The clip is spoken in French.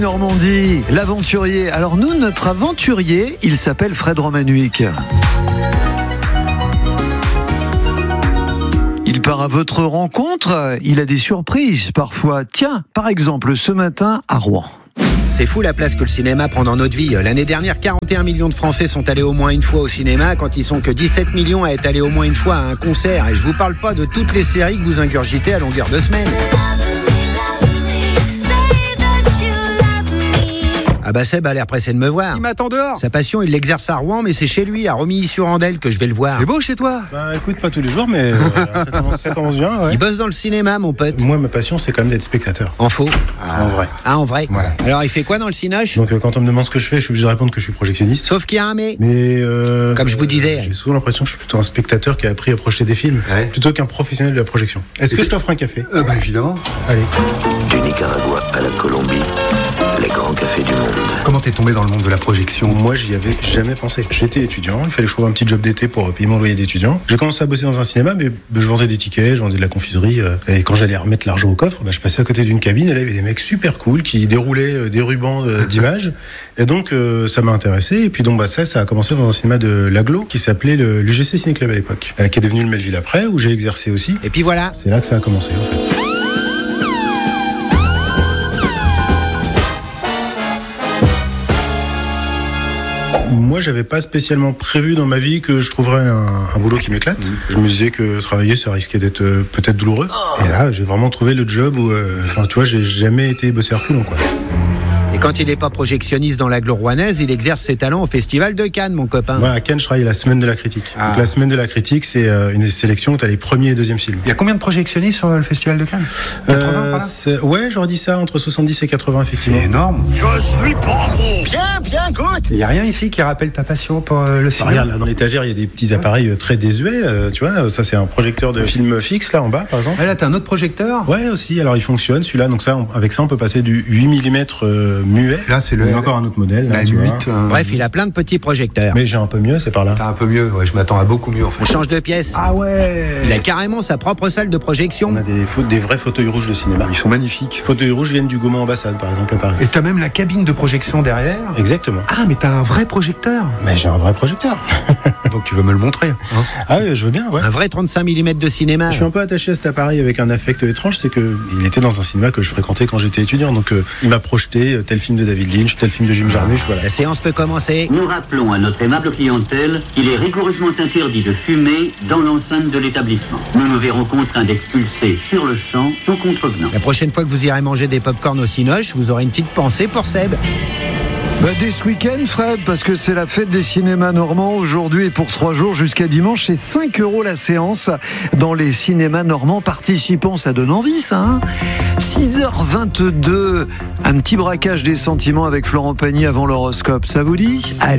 Normandie, l'aventurier. Alors nous, notre aventurier, il s'appelle Fred Romanuik. Il part à votre rencontre, il a des surprises parfois. Tiens, par exemple, ce matin à Rouen. C'est fou la place que le cinéma prend dans notre vie. L'année dernière, 41 millions de Français sont allés au moins une fois au cinéma, quand ils sont que 17 millions à être allés au moins une fois à un concert. Et je vous parle pas de toutes les séries que vous ingurgitez à longueur de semaine. Ah bah Seb a l'air pressé de me voir. Il m'attend dehors. Sa passion, il l'exerce à Rouen, mais c'est chez lui, à Romilly-sur-Andelle, que je vais le voir. C'est beau chez toi. Bah écoute, pas tous les jours, mais ça commence bien. Ouais. Il bosse dans le cinéma, mon pote. Moi, ma passion, c'est quand même d'être spectateur. En faux. En vrai. Ah, en vrai. Voilà. Alors, il fait quoi dans le cinoche ? Donc quand on me demande ce que je fais, je suis obligé de répondre que je suis projectionniste. Sauf qu'il y a un mais. Mais comme je vous disais. j'ai souvent l'impression que je suis plutôt un spectateur qui a appris à projeter des films, plutôt qu'un professionnel de la projection. Est-ce que je t'offre un café ? Bah évidemment. Allez. Du Nicaragua à la Colombie, les grands cafés du monde. Comment t'es tombé dans le monde de la projection ? Moi, j'y avais jamais pensé. J'étais étudiant, il fallait que je trouve un petit job d'été pour payer mon loyer d'étudiant. J'ai commencé à bosser dans un cinéma, mais je vendais des tickets, je vendais de la confiserie. Et quand j'allais remettre l'argent au coffre, je passais à côté d'une cabine et là, il y avait des mecs super cool qui déroulaient des rubans d'images. Et donc, ça m'a intéressé. Et puis, donc, ça a commencé dans un cinéma de l'Aglo qui s'appelait l'UGC Ciné Club à l'époque, qui est devenu le Melville après, où j'ai exercé aussi. Et puis voilà. C'est là que ça a commencé, en fait. Moi, j'avais pas spécialement prévu dans ma vie que je trouverais un boulot qui m'éclate. Je me disais que travailler, ça risquait d'être peut-être douloureux. Et là, j'ai vraiment trouvé le job où, tu vois, j'ai jamais été bosser à reculons, quoi. Et quand il n'est pas projectionniste dans l'Aglo rouennaise, il exerce ses talents au Festival de Cannes, mon copain. Moi, à Cannes, je travaille la semaine de la critique. Ah. Donc, la semaine de la critique, c'est une sélection où tu as les premiers et deuxièmes films. Il y a combien de projectionnistes sur le Festival de Cannes ? 80 par là ? Ouais, j'aurais dit ça, entre 70 et 80, effectivement. C'est énorme. Je suis pas gros. Bien, goûte. Il n'y a rien ici qui rappelle ta passion pour le cinéma ? Regarde, là, dans l'étagère, il y a des petits appareils très désuets. Tu vois, ça, c'est un projecteur de film fixe, là, en bas, par exemple. Ah, là, t'as un autre projecteur ? Ouais, aussi. Alors, il fonctionne, celui-là. Donc, avec ça, on peut passer du 8 mm muet. Là, c'est Il y a encore un autre modèle. Là, la tu vois. 8. Bref, il a plein de petits projecteurs. Mais j'ai un peu mieux, c'est par là. T'as un peu mieux, ouais, je m'attends à beaucoup mieux en fait. On change de pièce. Ah ouais. Il a carrément sa propre salle de On projection. a des vrais fauteuils rouges de cinéma. Ils sont magnifiques. Les fauteuils rouges viennent du Gaumont Ambassade, par exemple, à Paris. Et t'as même la cabine de projection derrière. Exactement. Ah, mais t'as un vrai projecteur. Mais j'ai un vrai projecteur. Donc tu veux me le montrer, hein ? Ah oui, je veux bien, ouais. Un vrai 35 mm de cinéma. Je suis un peu attaché à cet appareil avec un affect étrange, c'est que il était dans un cinéma que je fréquentais quand j'étais étudiant, donc il m'a projeté tel film de David Lynch, tel film de Jim Jarmusch, voilà. La séance peut commencer. Nous rappelons à notre aimable clientèle qu'il est rigoureusement interdit de fumer dans l'enceinte de l'établissement. Nous nous verrons contraints d'expulser sur le champ tout contrevenant. La prochaine fois que vous irez manger des pop-corn au cinoche, vous aurez une petite pensée pour Seb. Dès ce week-end, Fred, parce que c'est la fête des cinémas normands aujourd'hui et pour 3 jours jusqu'à dimanche, c'est 5 € la séance dans les cinémas normands participants. Ça donne envie, ça, hein ? 6h22, un petit braquage des sentiments avec Florent Pagny avant l'horoscope. Ça vous dit ? Allez.